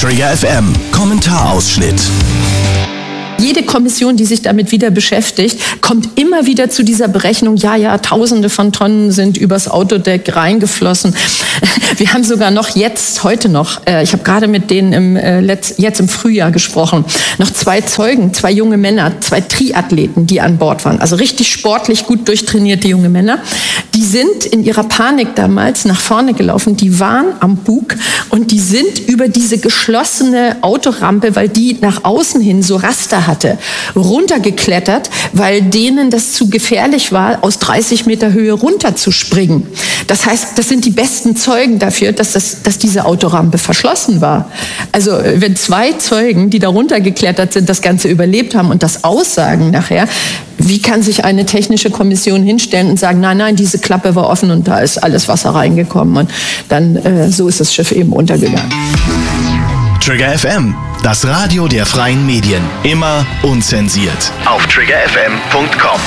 Trigger FM Kommentarausschnitt. Jede Kommission, die sich damit wieder beschäftigt, kommt immer wieder zu dieser Berechnung, ja, Tausende von Tonnen sind übers Autodeck reingeflossen. Wir haben sogar noch heute noch, ich habe gerade mit denen jetzt im Frühjahr gesprochen, noch 2 Zeugen, 2 junge Männer, 2 Triathleten, die an Bord waren. Also richtig sportlich, gut durchtrainierte junge Männer. Die sind in ihrer Panik damals nach vorne gelaufen, die waren am Bug und die sind über diese geschlossene Autorampe, weil die nach außen hin so Raster hatte, runtergeklettert, weil denen das zu gefährlich war, aus 30 Meter Höhe runterzuspringen. Das heißt, das sind die besten Zeugen dafür, dass diese Autorampe verschlossen war. Also wenn 2 Zeugen, die da runtergeklettert sind, das Ganze überlebt haben und das aussagen nachher, wie kann sich eine technische Kommission hinstellen und sagen, nein, diese Klappe war offen und da ist alles Wasser reingekommen und dann so ist das Schiff eben untergegangen. Trigger FM, das Radio der freien Medien. Immer unzensiert. Auf triggerfm.com.